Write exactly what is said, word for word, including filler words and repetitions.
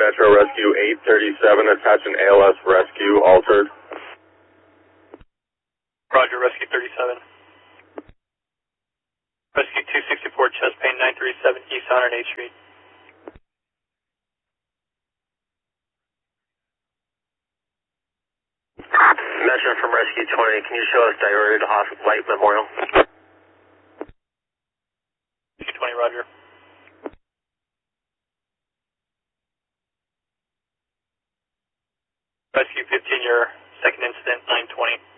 Metro Rescue eight thirty-seven, attach an A L S rescue, altered. Roger, Rescue thirty-seven. Rescue two sixty-four, chest pain nine thirty-seven, East one oh eighth Street. Metro from Rescue twenty, can you show us diverted to Hospital Light Memorial? Rescue twenty, roger. Rescue fifteen, your second incident, nine twenty.